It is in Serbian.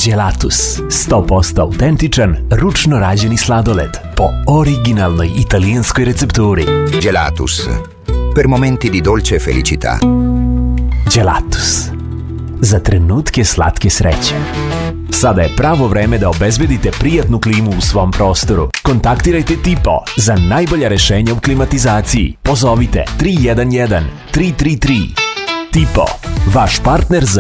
Gelatus, 100% autentičan, ručno rađeni sladoled po originalnoj italijanskoj recepturi. Gelatus, per momenti di dolce felicità. Gelatus, za trenutke slatke sreće. Sada je pravo vreme da obezbedite prijatnu klimu u svom prostoru. Kontaktirajte Tipo za najbolja rešenja u klimatizaciji. Pozovite 311 333. Tipo, vaš partner za